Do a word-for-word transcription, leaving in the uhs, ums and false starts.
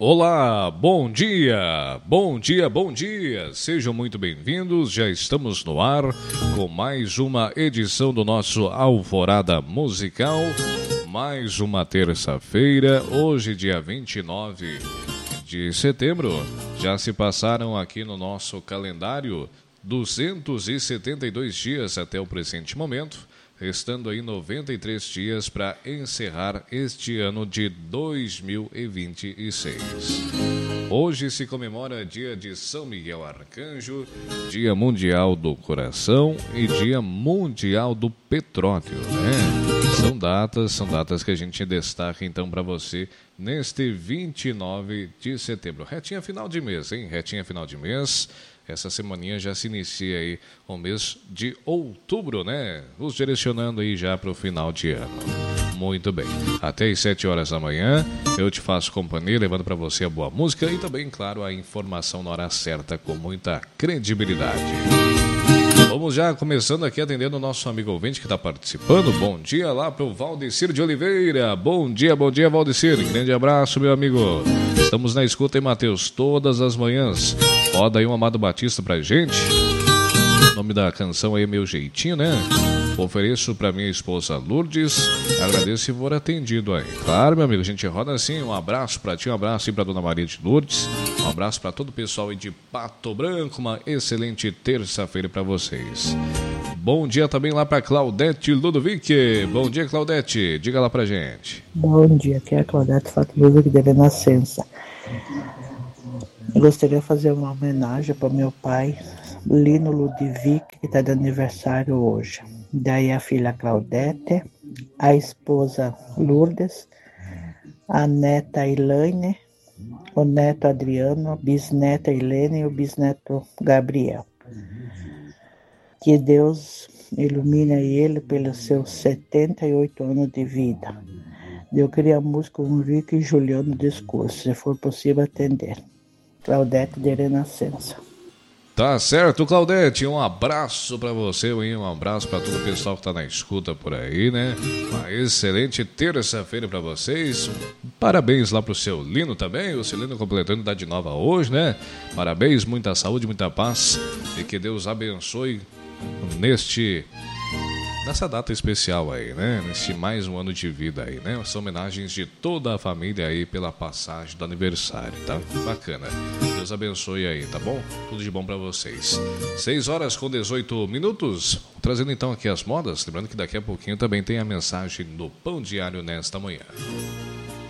Olá, bom dia, bom dia, bom dia, sejam muito bem-vindos, já estamos no ar com mais uma edição do nosso Alvorada Musical, mais uma terça-feira, hoje dia vinte e nove de setembro, já se passaram aqui no nosso calendário duzentos e setenta e dois dias até o presente momento, restando aí noventa e três dias para encerrar este ano de dois mil e vinte e seis. Hoje se comemora dia de São Miguel Arcanjo, Dia Mundial do Coração e Dia Mundial do Petróleo, né? São datas, são datas que a gente destaca então para você neste vinte e nove de setembro. Retinha final de mês, hein? Retinha final de mês. Essa semaninha já se inicia aí o mês de outubro, né? Nos direcionando aí já para o final de ano. Muito bem. Até às sete horas da manhã eu te faço companhia, levando para você a boa música e também, claro, a informação na hora certa com muita credibilidade. Vamos já começando aqui atendendo o nosso amigo ouvinte que está participando. Bom dia lá para o Valdecir de Oliveira. Bom dia, bom dia, Valdecir. Grande abraço, meu amigo. Estamos na escuta, hein, Matheus? Todas as manhãs. Roda aí um Amado Batista pra gente. O nome da canção aí é Meu Jeitinho, né? Ofereço pra minha esposa Lourdes. Agradeço e for atendido aí. Claro, meu amigo, a gente roda assim. Um abraço pra ti, um abraço aí pra Dona Maria de Lourdes. Um abraço pra todo o pessoal aí de Pato Branco. Uma excelente terça-feira pra vocês. Bom dia também lá pra Claudete Ludovic. Bom dia, Claudete. Diga lá pra gente. Bom dia, aqui é a Claudete Fato Ludovic de Renascença. Eu gostaria de fazer uma homenagem para meu pai, Lino Ludovic, que está de aniversário hoje. Daí a filha Claudete, a esposa Lourdes, a neta Elaine, o neto Adriano, a bisneta Helene e o bisneto Gabriel. Que Deus ilumine ele pelos seus setenta e oito anos de vida. Eu queria a música Henrique e Juliano Discurso, se for possível atender. Claudete de Renascença. Tá certo, Claudete, um abraço pra você, hein? Um abraço pra todo o pessoal que tá na escuta por aí, né? Uma excelente terça-feira pra vocês. Parabéns lá pro seu Lino também, o seu Lino completando idade nova hoje, né? Parabéns, muita saúde, muita paz e que Deus abençoe neste... nessa data especial aí, né? Nesse mais um ano de vida aí, né? São homenagens de toda a família aí pela passagem do aniversário, tá? Bacana. Deus abençoe aí, tá bom? Tudo de bom pra vocês. seis horas com dezoito minutos. Trazendo então aqui as modas. Lembrando que daqui a pouquinho também tem a mensagem do Pão Diário nesta manhã.